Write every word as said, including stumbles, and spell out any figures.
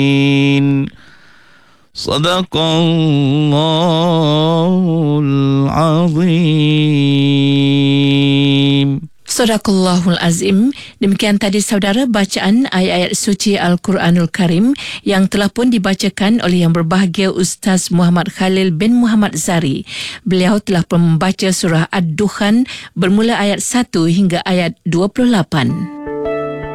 Sadaqallahul azim. Sadaqallahul azim. Demikian tadi saudara bacaan ayat-ayat suci Al-Quranul Karim yang telah pun dibacakan oleh Yang Berbahagia Ustaz Muhammad Khalil bin Muhammad Zari. Beliau telah pun membaca surah Ad-Dukhan bermula ayat satu hingga ayat dua puluh lapan.